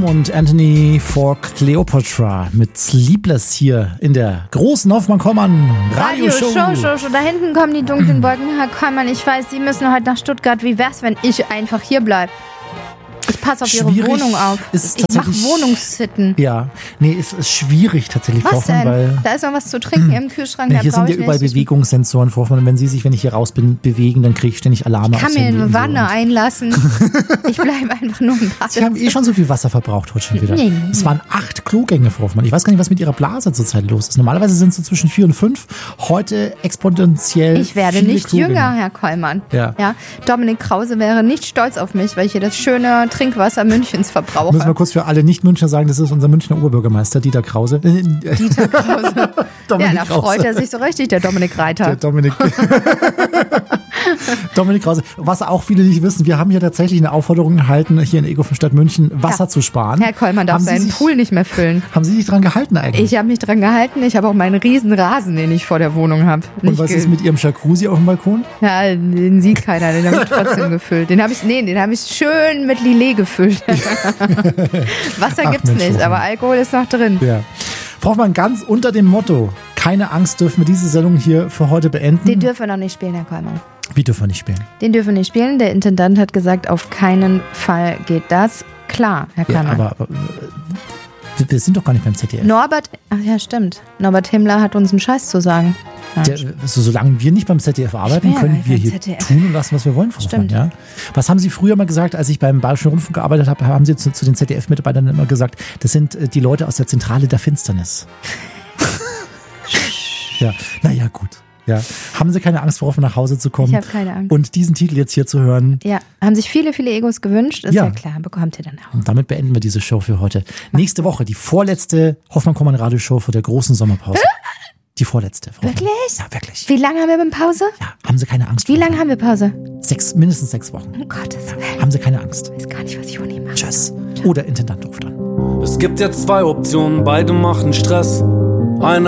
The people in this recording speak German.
und Anthony for Cleopatra mit Sleepless hier in der großen Hoffmann-Kollmann Radioshow. Show. Da hinten kommen die dunklen Wolken. Herr Kollmann, ich weiß, Sie müssen heute nach Stuttgart. Wie wär's, wenn ich einfach hier bleibe? Ich passe auf Ihre Wohnung auf. Ich mache Wohnungssitten. Ja, nee, es ist schwierig tatsächlich, Was Frau Hoffmann, denn? weil Da ist noch was zu trinken im Kühlschrank. hier sind ja überall Bewegungssensoren, Frau Hoffmann. Und wenn Sie sich, wenn ich hier raus bin, bewegen, dann kriege ich ständig Alarme. Ich kann mir eine Wanne einlassen. Ich bleibe einfach nur im Bad. Sie haben schon so viel Wasser verbraucht heute schon wieder. Nee. Es waren 8 Klogänge, Frau Hoffmann. Ich weiß gar nicht, was mit Ihrer Blase zurzeit los ist. Normalerweise sind es so zwischen 4 und 5. Heute exponentiell. Ich werde viele nicht Klogänge. jünger, Herr Kollmann. Ja. Dominik Krause wäre nicht stolz auf mich, weil ich hier das schöne Trinkwasser Münchens verbrauche. Müssen wir kurz für alle Nicht-Münchner sagen, das ist unser Münchner Oberbürgermeister, Dieter Krause. Dieter Krause. Dominik Da Krause. freut er sich so richtig, der Dominik Reiter. Der Dominik Krause. Was auch viele nicht wissen, wir haben hier tatsächlich eine Aufforderung erhalten, hier in Ego von Stadt München Wasser zu sparen. Herr Kollmann darf seinen Pool nicht mehr füllen. Haben Sie sich dran gehalten eigentlich? Ich habe mich dran gehalten. Ich habe auch meinen riesen Rasen, den ich vor der Wohnung habe. Und was ist mit Ihrem Jacuzzi auf dem Balkon? Ja, den sieht keiner, den habe ich trotzdem gefüllt. Den habe ich schön mit Lillet gefüllt. Wasser gibt's Mensch, nicht, aber Alkohol ist noch drin. Ja. Frau Hoffmann, ganz unter dem Motto, keine Angst, dürfen wir diese Sendung hier für heute beenden. Den dürfen wir noch nicht spielen, Herr Kollmann. Wie dürfen wir nicht spielen? Den dürfen wir nicht spielen. Der Intendant hat gesagt, auf keinen Fall geht das. Klar, Herr Ja, Kollmann. aber wir sind doch gar nicht beim ZDF. Stimmt. Norbert Himmler hat uns einen Scheiß zu sagen. Ja. Solange wir nicht beim ZDF arbeiten, können wir hier tun und lassen, was wir wollen, Frau Hoffmann. Ja? Was haben Sie früher mal gesagt, als ich beim Bayerischen Rundfunk gearbeitet habe, haben Sie zu den ZDF-Mitarbeitern immer gesagt, das sind die Leute aus der Zentrale der Finsternis. Ja, naja, gut. Ja. Haben Sie keine Angst, Frau Hoffmann, nach Hause zu kommen? Ich habe keine Angst. Und diesen Titel jetzt hier zu hören. Ja, haben sich viele, viele Egos gewünscht. Ist ja klar, bekommt ihr dann auch. Und damit beenden wir diese Show für heute. Nächste Woche die vorletzte Hoffmann-Kollmann Radioshow vor der großen Sommerpause. Die vorletzte. Frau Wirklich? Ja, wirklich. Wie lange haben wir denn Pause? Ja, haben Sie keine Angst. Wie lange haben wir Pause? Mindestens 6 Wochen. Um Gottes Willen. Haben Sie keine Angst. Ich weiß gar nicht, was ich ohne mache. Tschüss. Oder Intendant ruft an. Es gibt jetzt 2 Optionen, beide machen Stress. Einer